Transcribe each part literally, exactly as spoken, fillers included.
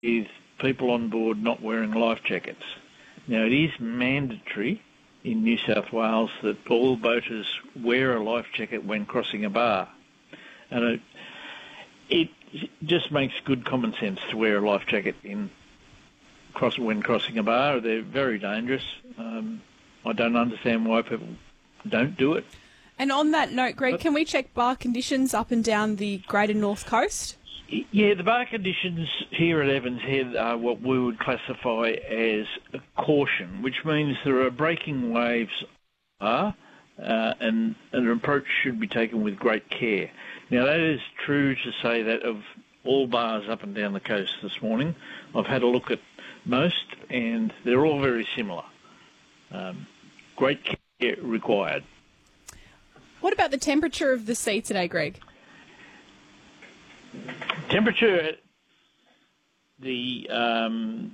with people on board not wearing life jackets. Now, it is mandatory in New South Wales that all boaters wear a life jacket when crossing a bar. And it, it just makes good common sense to wear a life jacket in cross when crossing a bar. They're very dangerous. Um, I don't understand why people don't do it. And on that note, Greg, but, can we check bar conditions up and down the Greater North Coast? Yeah, the bar conditions here at Evans Head are what we would classify as a caution, which means there are breaking waves are, uh, and an approach should be taken with great care. Now, that is true to say that of all bars up and down the coast this morning. I've had a look at most, and they're all very similar. Um, great care required. What about the temperature of the sea today, Greg? Temperature at the um,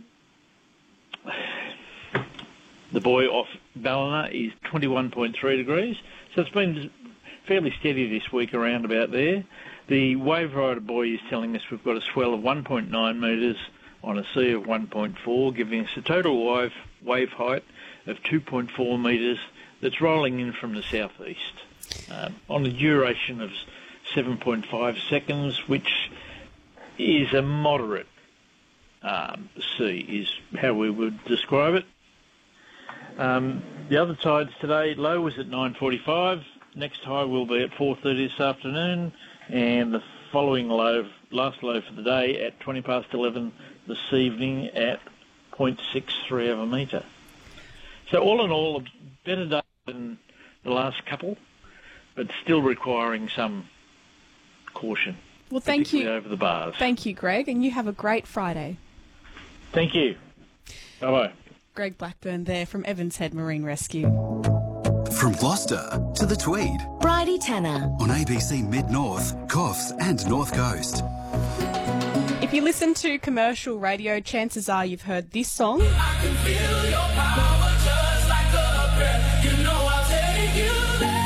the buoy off Ballina is twenty-one point three degrees, so it's been fairly steady this week around about there. The Wave Rider buoy is telling us we've got a swell of one point nine metres on a sea of one point four, giving us a total wave, wave height of two point four metres that's rolling in from the southeast um, on a duration of seven point five seconds, which is a moderate um, sea, is how we would describe it. Um, the other tides today, low was at nine forty-five, next high will be at four thirty this afternoon, and the following low, last low for the day at twenty past eleven this evening at zero point six three of a metre. So all in all, a better day than the last couple, but still requiring some caution. Well, thank you. Over the bars. Thank you, Greg, and you have a great Friday. Thank you. Bye-bye. Greg Blackburn there from Evans Head Marine Rescue. From Gloucester to the Tweed. Bridie Tanner. On A B C Mid-North, Coffs and North Coast. If you listen to commercial radio, chances are you've heard this song. I can feel your power just like a breath. You know I'll take you there.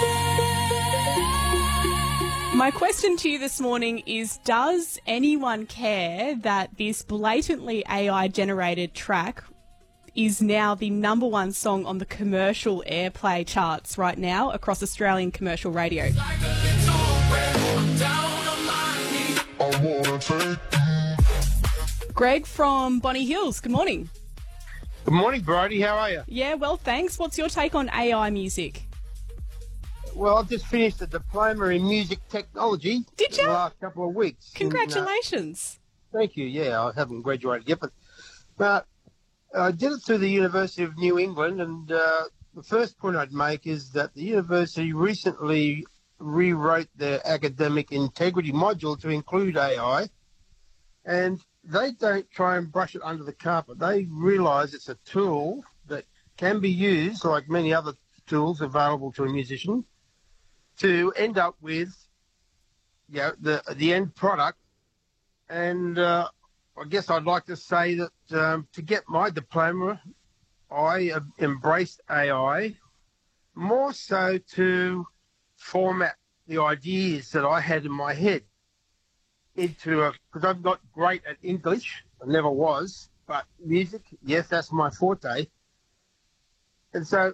My question to you this morning is, does anyone care that this blatantly A I-generated track is now the number one song on the commercial airplay charts right now across Australian commercial radio? Greg from Bonny Hills, good morning. Good morning, Bridie. How are you? Yeah, well, thanks. What's your take on A I music? Well, I've just finished a diploma in music technology. Did you? In the last couple of weeks. Congratulations. And, uh, thank you. Yeah, I haven't graduated yet, but, but I did it through the University of New England, and uh, the first point I'd make is that the university recently rewrote their academic integrity module to include A I, and they don't try and brush it under the carpet. They realise it's a tool that can be used, like many other tools available to a musician, to end up with, you know, the the end product. And uh, I guess I'd like to say that um, to get my diploma, I uh, embraced A I more so to format the ideas that I had in my head into a, because I'm not great at English, I never was, but music, yes, that's my forte. And so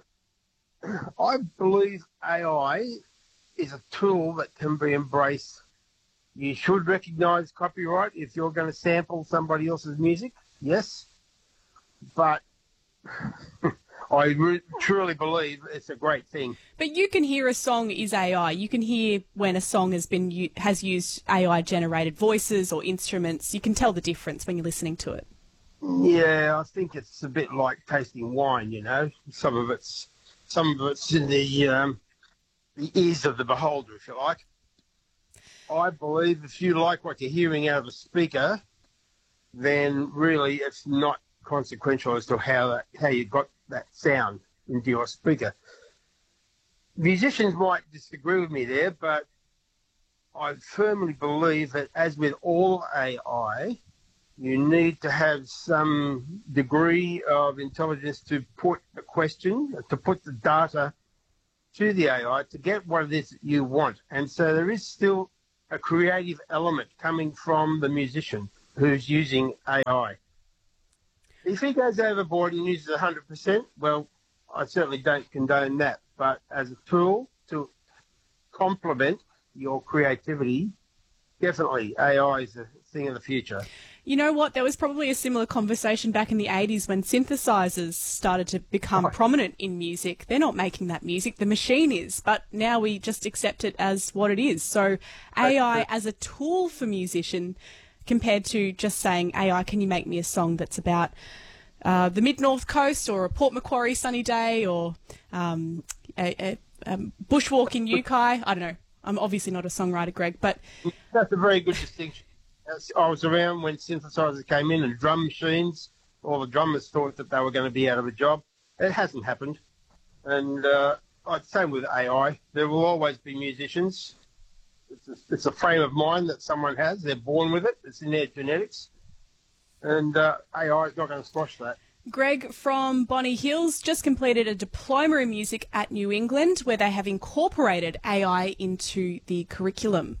I believe A I is a tool that can be embraced. You should recognise copyright if you're going to sample somebody else's music, yes. But I re- truly believe it's a great thing. But you can hear a song is A I. You can hear when a song has been u- has used A I-generated voices or instruments. You can tell the difference when you're listening to it. Yeah, I think it's a bit like tasting wine, you know. Some of it's some of it's in the um, the ears of the beholder, if you like. I believe if you like what you're hearing out of a speaker, then really it's not consequential as to how that, how you got that sound into your speaker. Musicians might disagree with me there, but I firmly believe that, as with all A I, you need to have some degree of intelligence to put a question, to put the data to the A I to get what it is that you want. And so there is still a creative element coming from the musician. who's using A I. If he goes overboard and uses one hundred percent, well, I certainly don't condone that. But as a tool to complement your creativity, definitely A I is a thing of the future. You know what? There was probably a similar conversation back in the eighties when synthesizers started to become Right. prominent in music. They're not making that music, the machine is, but now we just accept it as what it is. So A I as a tool for musician compared to just saying, A I, can you make me a song that's about uh, the mid-north coast or a Port Macquarie sunny day or um, a, a, a bushwalk in Yukai? I don't know. I'm obviously not a songwriter, Greg, but That's a very good distinction. I was around when synthesizers came in and drum machines. All the drummers thought that they were going to be out of a job. It hasn't happened. And uh, same with A I. There will always be musicians. It's a, it's a frame of mind that someone has. They're born with it. It's in their genetics. And uh, A I is not going to squash that. Greg from Bonny Hills just completed a diploma in music at New England where they have incorporated A I into the curriculum.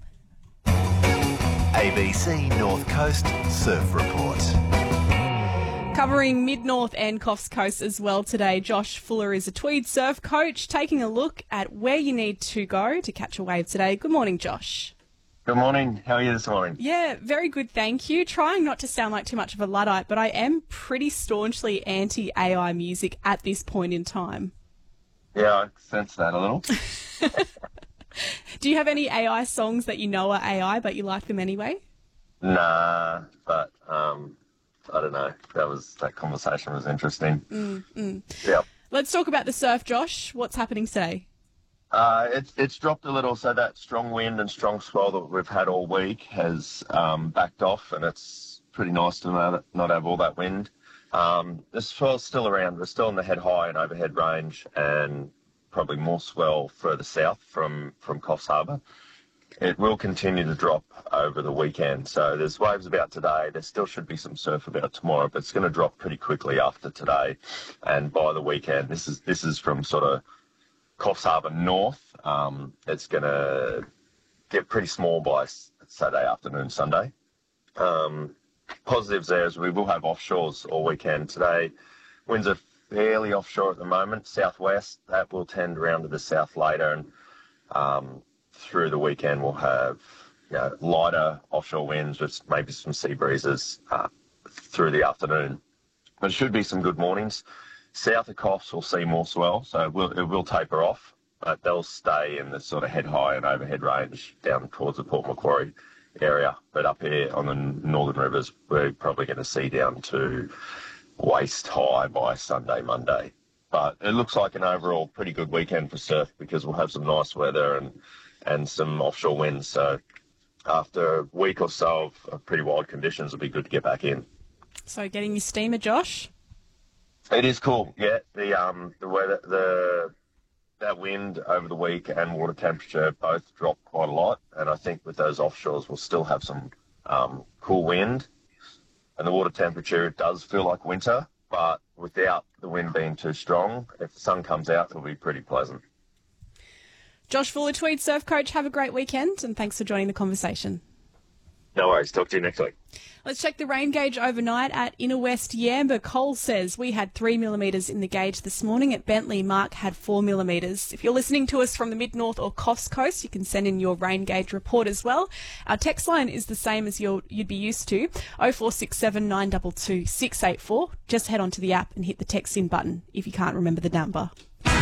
A B C North Coast Surf Report. Covering Mid-North and Coffs Coast as well today, Josh Fuller is a Tweed surf coach taking a look at where you need to go to catch a wave today. Good morning, Josh. Good morning. How are you this morning? Yeah, very good, thank you. Trying not to sound like too much of a Luddite, but I am pretty staunchly anti-A I music at this point in time. Yeah, I sense that a little. Do you have any A I songs that you know are A I, but you like them anyway? Nah, but um, I don't know. That was that conversation was interesting. Mm, mm. Yeah. Let's talk about the surf, Josh. What's happening today? Uh, it's it's dropped a little, so that strong wind and strong swell that we've had all week has um, backed off, and it's pretty nice to not, not have all that wind. Um, the swell's still around. We're still in the head high and overhead range, and probably more swell further south from, from Coffs Harbour. It will continue to drop over the weekend. So there's waves about today. There still should be some surf about tomorrow, but it's going to drop pretty quickly after today. And by the weekend, this is this is from sort of Coffs Harbour north. Um, it's going to get pretty small by Saturday afternoon, Sunday. Um, positives there is we will have offshores all weekend. Today, winds are fairly offshore at the moment, southwest. That will tend around to the south later, and um, through the weekend we'll have you know, lighter offshore winds with maybe some sea breezes uh, through the afternoon. But it should be some good mornings. South of Coffs will see more swell, so it will, it will taper off, but they'll stay in the sort of head high and overhead range down towards the Port Macquarie area. But up here on the northern rivers, we're probably going to see down to waist high by Sunday, Monday. But it looks like an overall pretty good weekend for surf because we'll have some nice weather and, and some offshore winds. So after a week or so of pretty wild conditions, it'll be good to get back in. So getting your steamer, Josh? It is cool, yeah. The um the weather, the that wind over the week and water temperature both dropped quite a lot, and I think with those offshores we'll still have some um, cool wind. And the water temperature, it does feel like winter, but without the wind being too strong, if the sun comes out, it'll be pretty pleasant. Josh Fuller, Tweed surf coach, have a great weekend, and thanks for joining the conversation. No worries. Talk to you next week. Let's check the rain gauge overnight at Inner West Yamba. Cole says we had three millimetres in the gauge this morning. At Bentley, Mark had four millimetres. If you're listening to us from the Mid-North or Coffs Coast, you can send in your rain gauge report as well. Our text line is the same as you're, you'd be used to, oh four six seven, nine two two, six eight four. Just head onto the app and hit the text in button if you can't remember the number.